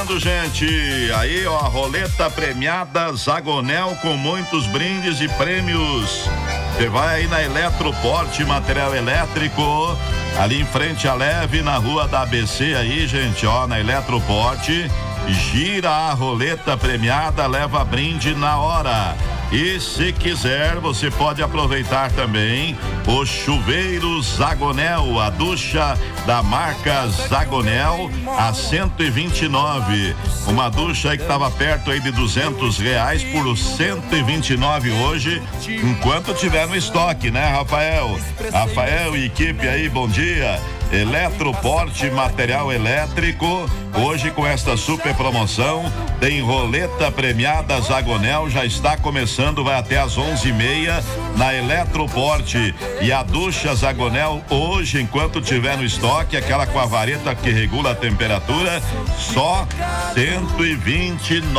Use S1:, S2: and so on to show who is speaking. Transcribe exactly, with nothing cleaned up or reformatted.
S1: chegando, gente. Aí, ó, a roleta premiada Zagonel com muitos brindes e prêmios. Você vai aí na Eletroporte Material Elétrico, ali em frente à Leve, na rua da A B C aí, gente, ó, na Eletroporte. Gira a roleta premiada, leva brinde na hora. E se quiser, você pode aproveitar também o chuveiro Zagonel, a ducha da marca Zagonel a cento e vinte e nove. Uma ducha aí que estava perto aí de duzentos reais por cento e vinte e nove hoje, enquanto tiver no estoque, né, Rafael? Rafael e equipe aí, bom dia. Eletroporte Material Elétrico, hoje com esta super promoção, tem roleta premiada Zagonel, já está começando, vai até às onze e meia na Eletroporte. E a ducha Zagonel hoje, enquanto tiver no estoque, aquela com a vareta que regula a temperatura, só cento e vinte e nove.